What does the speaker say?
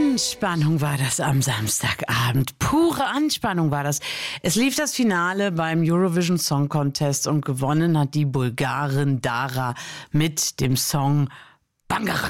Anspannung war das am Samstagabend. Pure Anspannung war das. Es lief das Finale beim Eurovision Song Contest und gewonnen hat die Bulgarin Dara mit dem Song Bangarang.